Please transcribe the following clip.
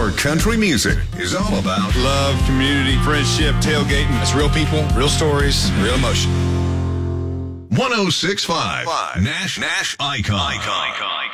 where country music is all about love, community, friendship, tailgating. It's real people, real stories, real emotion. 1065 Nash Icon.